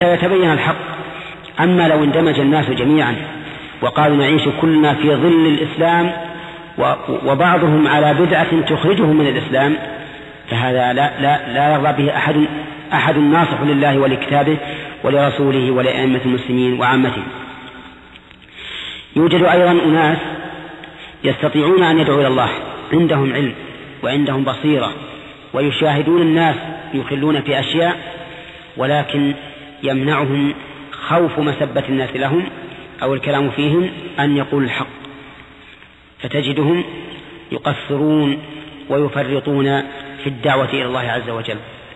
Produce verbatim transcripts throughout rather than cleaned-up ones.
يتبين الحق. أما لو اندمج الناس جميعا وقالوا نعيش كلنا في ظل الإسلام وبعضهم على بدعة تخرجهم من الإسلام فهذا لا, لا, لا يرضى به أحد, أحد ناصح لله ولكتابه ولرسوله ولأئمة المسلمين وعامتهم. يوجد أيضا أناس يستطيعون أن يدعوا إلى الله، عندهم علم وعندهم بصيرة ويشاهدون الناس يخلون في أشياء، ولكن يمنعهم خوف مسبة الناس لهم أو الكلام فيهم أن يقول الحق، فتجدهم يقصرون ويفرطون في الدعوة إلى الله عز وجل.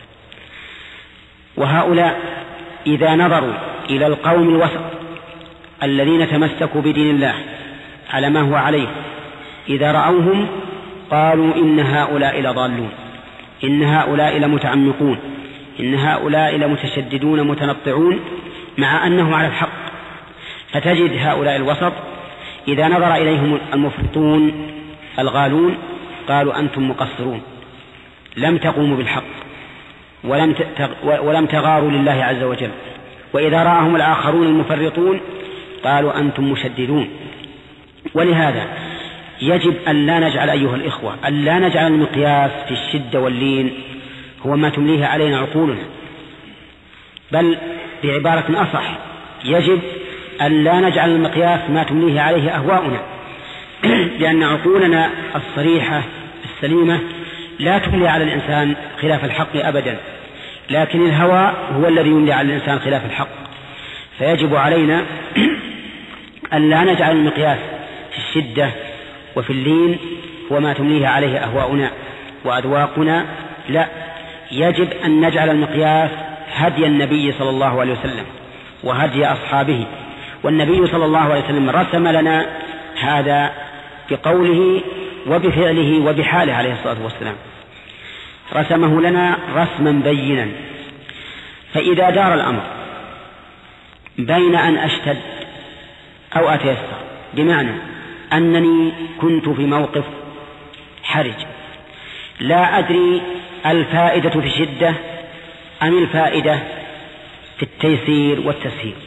وهؤلاء إذا نظروا إلى القوم الوسط الذين تمسكوا بدين الله على ما هو عليه، إذا رأوهم قالوا إن هؤلاء لضالون، إن هؤلاء لمتعمقون، إن هؤلاء لمتشددون متنطعون، مع أنه على الحق. فتجد هؤلاء الوسط إذا نظر إليهم المفرطون الغالون قالوا أنتم مقصرون، لم تقوموا بالحق ولم ولم تغاروا لله عز وجل. وإذا رأهم الآخرون المفرطون قالوا أنتم مشددون. ولهذا يجب أن لا نجعل أيها الإخوة أن لا نجعل المقياس في الشدة واللين هو ما تمليه علينا عقولنا، بل بعبارة أصح يجب أن لا نجعل المقياس ما تمليه عليه أهواؤنا، لأن عقولنا الصريحة السليمة لا تملي على الإنسان خلاف الحق أبدا، لكن الهوى هو الذي يملي على الإنسان خلاف الحق. فيجب علينا أن لا نجعل المقياس في الشدة وفي اللين هو ما تمليه عليه أهواؤنا وأذواقنا، لا، يجب أن نجعل المقياس هدي النبي صلى الله عليه وسلم وهدي أصحابه. والنبي صلى الله عليه وسلم رسم لنا هذا بقوله وبفعله وبحاله عليه الصلاة والسلام، رسمه لنا رسما بينا. فإذا دار الأمر بين أن أشتد أو أتيسر، بمعنى أنني كنت في موقف حرج لا أدري الفائدة في الشدة أم الفائدة في التيسير والتسهيل،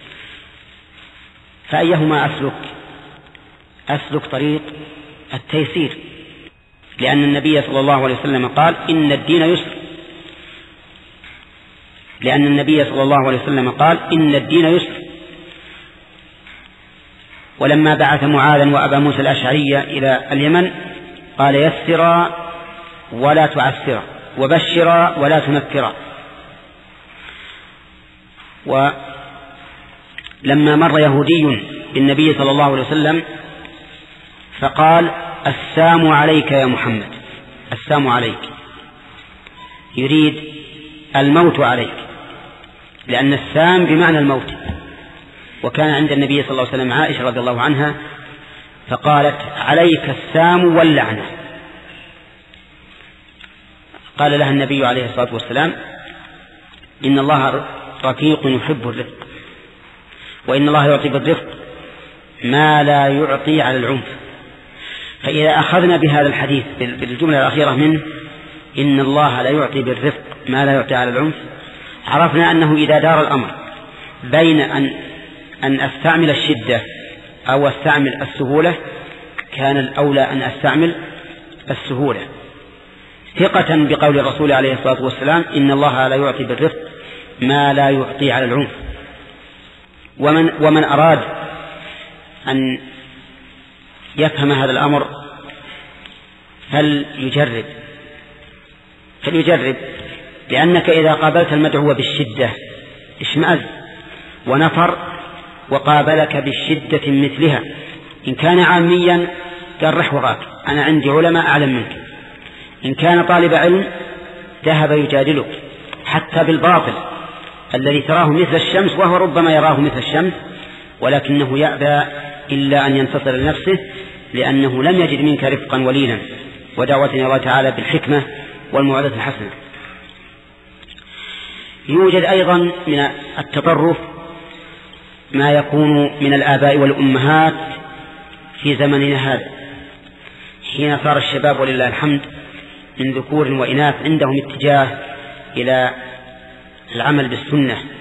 فأيهما أسلك؟ أسلك طريق التيسير، لأن النبي صلى الله عليه وسلم قال إن الدين يسر، لأن النبي صلى الله عليه وسلم قال إن الدين يسر. ولما بعث معاذا وأبا موسى الأشعري إلى اليمن قال يسرا ولا تعسرا وبشرا ولا تنكرا. ولما مر يهودي بالنبي صلى الله عليه وسلم فقال السام عليك يا محمد، السام عليك، يريد الموت عليك، لأن السام بمعنى الموت. وكان عند النبي صلى الله عليه وسلم عائشة رضي الله عنها فقالت عليك السام واللعنة. قال لها النبي عليه الصلاة والسلام إن الله رقيق يحب الرفق، وإن الله يعطي بالرفق ما لا يعطي على العنف. فإذا أخذنا بهذا الحديث بالجملة الأخيرة منه إن الله لا يعطي بالرفق ما لا يعطي على العنف، عرفنا أنه إذا دار الأمر بين أن أن أستعمل الشدة أو أستعمل السهولة كان الأولى أن أستعمل السهولة، ثقة بقول الرسول عليه الصلاة والسلام إن الله لا يعطي بالرفق ما لا يعطي على العنف. ومن, ومن أراد أن يفهم هذا الأمر فليجرب فليجرب لأنك إذا قابلت المدعو بالشدة اشمأز ونفر وقابلك بالشدة مثلها، إن كان عاميا قال رح وراك أنا عندي علماء أعلم منك، إن كان طالب علم ذهب يجادلك حتى بالباطل الذي تراه مثل الشمس وهو ربما يراه مثل الشمس، ولكنه يأبى إلا أن ينتصر لنفسه لأنه لم يجد منك رفقا ولينا ودعوة الله تعالى بالحكمة والموعظة الحسنة. يوجد أيضا من التطرف ما يكون من الآباء والأمهات في زمننا هذا، حين صار الشباب ولله الحمد من ذكور وإناث عندهم اتجاه إلى العمل بالسنة